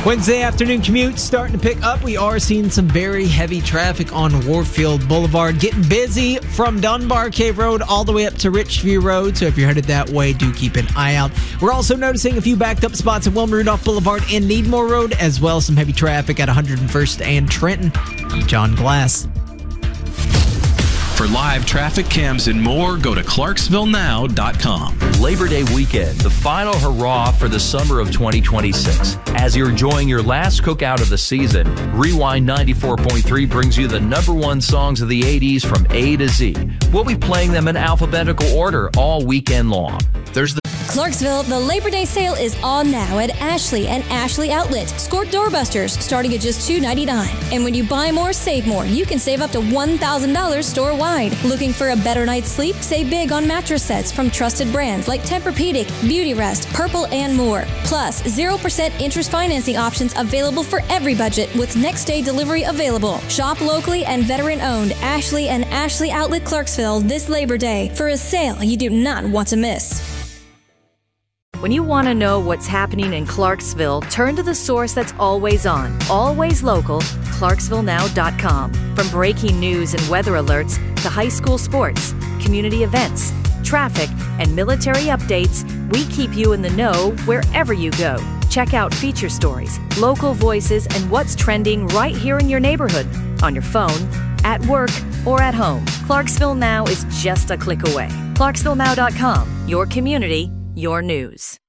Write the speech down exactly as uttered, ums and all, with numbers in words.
Wednesday afternoon commute starting to pick up. We are seeing some very heavy traffic on Warfield Boulevard. Getting busy from Dunbar Cave Road all the way up to Richview Road. So if you're headed that way, do keep an eye out. We're also noticing a few backed up spots at Wilma Rudolph Boulevard and Needmore Road, as well as some heavy traffic at one hundred first and Trenton. I'm John Glass. For live traffic cams and more, go to Clarksville Now dot com. Labor Day weekend, the final hurrah for the summer of twenty twenty-six. As you're enjoying your last cookout of the season, Rewind ninety-four point three brings you the number one songs of the eighties from A to Z. We'll be playing them in alphabetical order all weekend long. There's the Clarksville, the Labor Day sale is on now at Ashley and Ashley Outlet. Skort doorbusters starting at just two ninety-nine. And when you buy more, save more. You can save up to one thousand dollars store-wide. Looking for a better night's sleep? Save big on mattress sets from trusted brands like Tempur-Pedic, Beautyrest, Purple, and more. Plus, zero percent interest financing options available for every budget with next-day delivery available. Shop locally and veteran-owned Ashley and Ashley Outlet Clarksville this Labor Day for a sale you do not want to miss. When you want to know what's happening in Clarksville, turn to the source that's always on, always local, Clarksville Now dot com. From breaking news and weather alerts to high school sports, community events, traffic, and military updates, we keep you in the know wherever you go. Check out feature stories, local voices, and what's trending right here in your neighborhood, on your phone, at work, or at home. Clarksville Now is just a click away. Clarksville Now dot com, your community, your news.